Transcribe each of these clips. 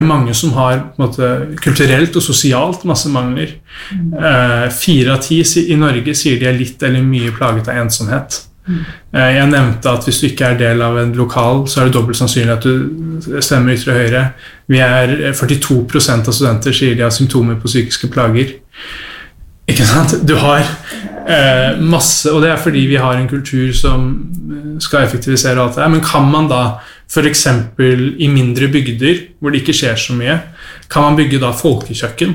Mange som har på en måte, kulturelt og sosialt masse mangler. 4 av 10 i Norge sier de litt eller mye plaget av ensomhet. Jeg nevnte at hvis du ikke del av en lokal, så det dobbelt sannsynlig at du stemmer ytre høyre. 42% av studenter sier de har symptomer på psykiske plager. Ikke sant? Du har masse, og det fordi vi har en kultur som skal effektivisere alt det her, men kan man da for eksempel i mindre bygder, hvor det ikke skjer så mye, kan man bygge da folkekjøkken?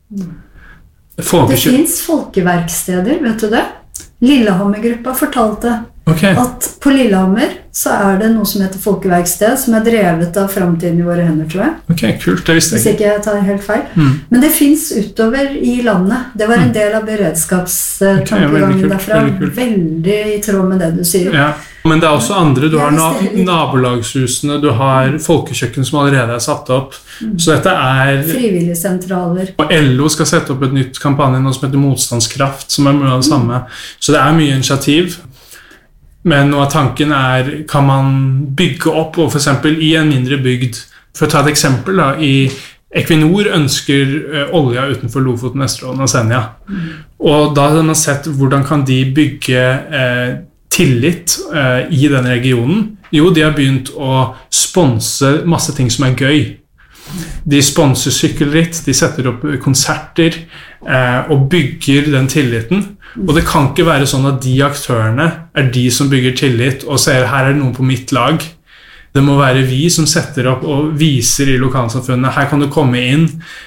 Det finnes folkeverksteder, vet du det? Lillehammer-gruppa fortalte at på Lillehammer så det noe som heter folkeverksted, som drevet av Fremtiden i våre hender, tror jeg. Ok, kult, det visste jeg. Hvis ikke jeg tar helt feil. Men det finnes utover i landet. Det var en del av beredskapstankegangen derfra. Veldig i tråd med det du sier. Ja. Men det også andre, du har nabolagshusene, du har folkekjøkken som allerede satt opp, så dette frivilligsentraler. Og LO skal sette opp et nytt kampanje nå som heter Motstandskraft, som mye av det samme. Så det mye initiativ. Men noe av tanken kan man bygge opp, og for eksempel i en mindre bygd, for å ta et eksempel da, i Equinor ønsker olja utenfor Lofoten, Vesterålen og Senja. Og da har man sett hvordan kan de bygge tillit i den regionen. Jo, de har begynt å sponse masse ting som gøy. De sponser sykkelritt, de setter opp konserter og bygger den tilliten. Og det kan ikke være sånn at de aktørene de som bygger tillit og sier her det noen på mitt lag. Det må være vi som setter opp og viser i lokalsamfunnet her kan du komme inn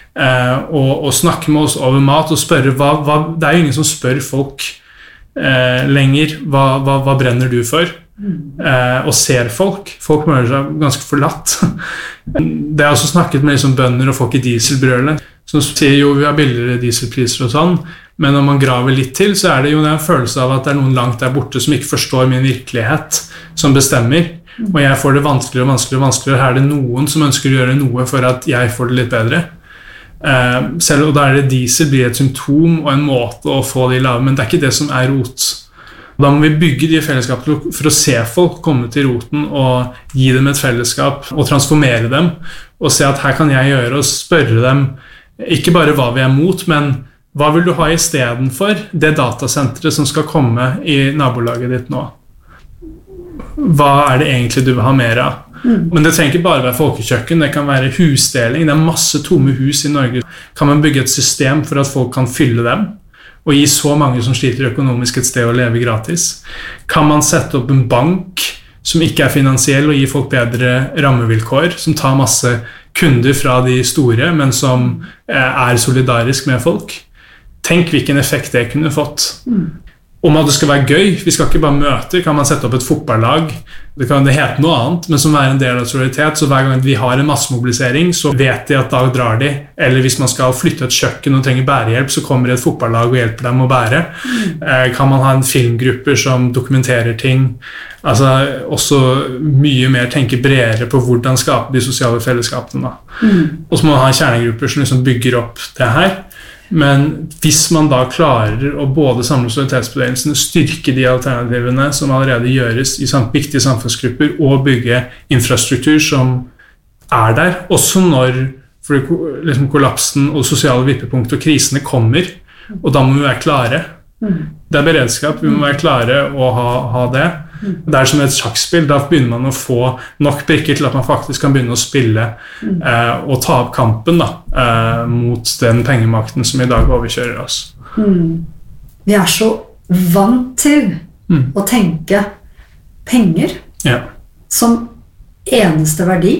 og snakke med oss over mat og spørre det jo ingen som spør folk lenger hva brenner du for og ser folk føler seg ganske forlatt. Det også snakket med liksom bønder og folk i dieselbrølet som sier jo vi har billigere dieselpriser og sånn, men når man graver litt til så det jo en følelse av at det noen langt der borte som ikke forstår min virkelighet som bestemmer, og jeg får det vanskeligere og vanskeligere og vanskeligere. Her det noen som ønsker å gjøre noe for at jeg får det litt bedre. Selv, og da det diesel blir et symptom og en måte å få de lave, men det ikke det som rot. Da må vi bygge de fellesskapene for å se folk komme til roten og gi dem et fellesskap og transformere dem og se at her kan jeg gjøre og spørre dem ikke bare hva vi mot, men hva vil du ha i stedet for det datasenteret som skal komme i nabolaget ditt nå? Hva det egentlig du vil ha mer av? Men det trenger ikke bare være folkekjøkken, det kan være husdeling, det masse tomme hus i Norge. Kan man bygge et system for at folk kan fylle dem? Og gi så mange som sliter økonomisk et sted å leve gratis? Kan man sette opp en bank som ikke finansiell og gi folk bedre rammevilkår, som tar masse kunder fra de store, men som solidarisk med folk? Tenk hvilken effekt det kunne fått. Om at det skal være gøy, vi skal ikke bare møte, kan man sette opp et fotballag, det kan hete noe annet, men som en del av solidaritet, så hver gang vi har en massemobilisering, så vet de at da drar de, eller hvis man skal flytte et kjøkken og trenger bærehjelp, så kommer et fotballag og hjelper dem å bære. Kan man ha en filmgrupper som dokumenterer ting, altså også mye mer tenke bredere på hvordan skape de sosiale fellesskapene. Og så må man ha kjernegrupper som liksom bygger opp det her. Men hvis man da klarer å både samle solidaritetsbevegelsen, styrke de alternativene som allerede gjøres i viktige samfunnsgrupper, og bygge infrastruktur som der, også når liksom, kollapsen og sosiale vippepunkt og krisene kommer, og da må vi være klare. Det beredskap, vi må være klare å ha det. Det som et sjakkspill, da begynner man å få nok brikker til at man faktisk kan begynne å spille og ta opp kampen da, mot den pengemakten som i dag overkjører oss. Vi så vant til å tenke penger som eneste verdi.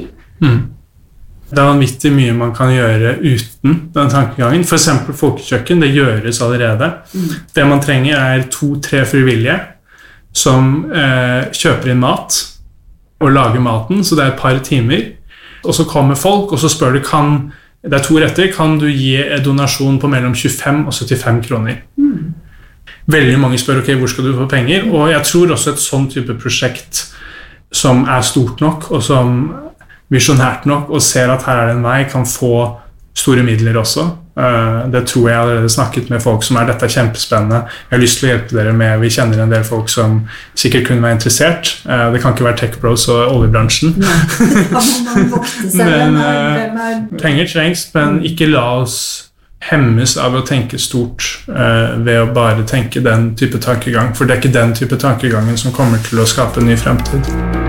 Det vanvittig mye man kan gjøre uten den tankegangen. For eksempel folkekjøkken, det gjøres allerede. Det man trenger 2-3 frivillige som kjøper inn mat og lager maten, så det et par timer. Og så kommer folk, og så spør du, det 2 retter, kan du gi en donasjon på mellom 25 og 75 kroner? Veldig mange spør, ok, hvor skal du få penger? Og jeg tror også et sånn type prosjekt som stort nok, og som visjonært nok, og ser at her det en vei, kan få store midler også. Det tror jeg allerede snakket med folk som dette kjempespennende. Jeg har lyst til å hjelpe dere med, vi kjenner en del folk som sikkert kunne være interessert. Det kan ikke være tech bros og oljebransjen. Men penger trengs, men ikke la oss hemmes av å tenke stort ved å bare tenke den type tankegang, for det ikke den type tankegangen som kommer til å skape en ny fremtid.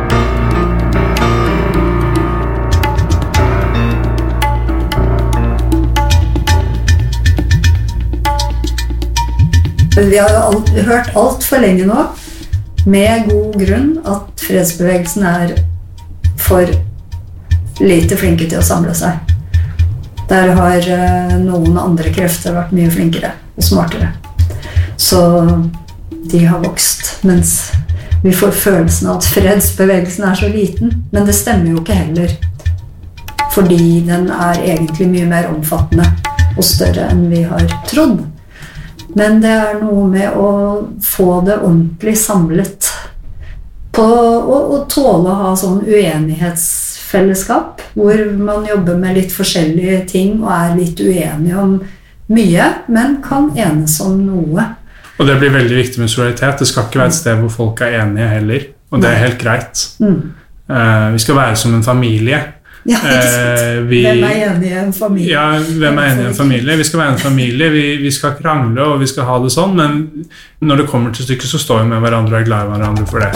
Vi har hørt alt for lenge nå, med god grunn, at fredsbevegelsen for lite flinke til å samle seg. Der har noen andre krefter vært mye flinkere og smartere. Så de har vokst, mens vi får følelsen av at fredsbevegelsen så liten. Men det stemmer jo ikke heller, fordi den egentlig mye mer omfattende og større enn vi har trodd. Men det noe med å få det ordentlig samlet på å tåle å ha sånn uenighetsfellesskap, hvor man jobber med litt forskjellige ting og litt uenige om mye, men kan enes om noe. Og det blir veldig viktig med solidaritet. Det skal ikke være et sted hvor folk enige heller, og det helt greit. Vi skal være som en familie. Ja, hvem enig i en familie? Ja, hvem enig i en familie? Vi skal være en familie, vi skal krangle og vi skal ha det sånn, men når det kommer til stykket så står vi med hverandre og glad i hverandre for det.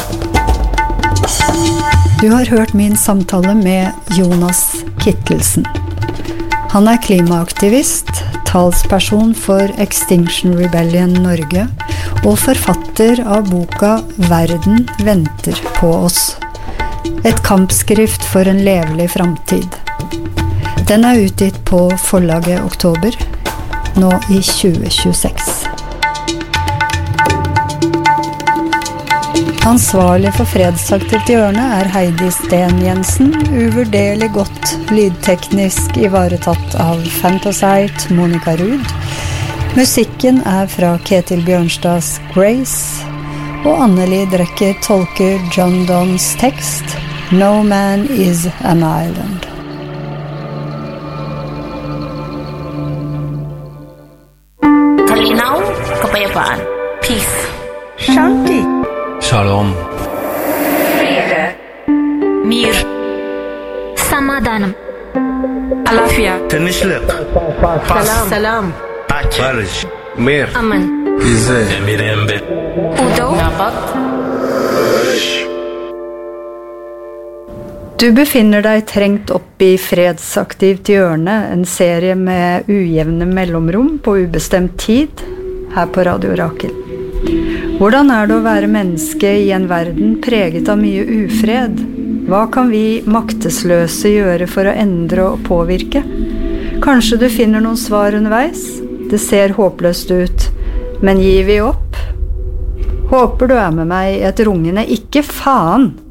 Du har hørt min samtale med Jonas Kittelsen. Han klimaaktivist, talsperson for Extinction Rebellion Norge og forfatter av boka «Verden venter på oss». Et kampskrift for en levelig fremtid. Den utgitt på forlaget Oktober, nå i 2026. Ansvarlig for Fredsaktivt hjørne Heidi Steen Jensen, uvurderlig godt lydteknisk ivaretatt av Fantasite Monica Ruud. Musikken fra Ketil Bjørnstads Grace, og Anneli Drecker tolker John Donnes tekst No Man is an Island. Kalinaw, kapayapaan. Peace. Shanti. Shalom. Mir. Samadanam. Alafia. Tinishliq. Salam. Barış. Mir. Aman. İzzet. Emirembe. Udo. Du befinner deg trengt opp i Fredsaktivt hjørne, en serie med ujevne mellomrom på ubestemt tid, her på Radio Rakel. Hvordan det å være menneske i en verden preget av mye ufred? Hva kan vi maktesløse gjøre for å endre og påvirke? Kanskje du finner noen svar underveis? Det ser håpløst ut, men gir vi opp? Håper du med meg i et rungende ikke faen!